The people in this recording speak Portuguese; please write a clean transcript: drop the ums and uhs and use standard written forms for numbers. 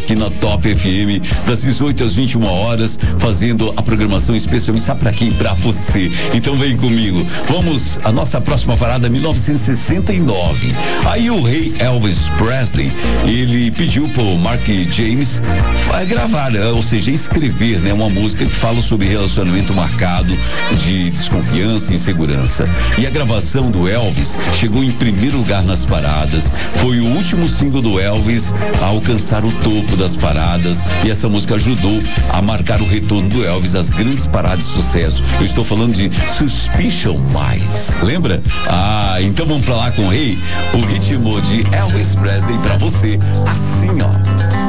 aqui na Top FM, das 18 às 21 horas, fazendo a programação especialmente, sabe pra quem? Pra você. Então vem comigo. Vamos, a nossa próxima parada, 1969. Aí o rei Elvis Presley, ele pediu pro Mark James gravar, ou seja, escrever, né, uma música que fala sobre relacionamento marcado de desconfiança e insegurança. E a gravação do Elvis chegou em primeiro lugar nas paradas. Foi o último single do Elvis a alcançar o topo das paradas, e essa música ajudou a marcar o retorno do Elvis às grandes paradas de sucesso. Eu estou falando de Suspicion Minds. Lembra? Então vamos pra lá com o rei, o ritmo de Elvis Presley pra você, assim ó.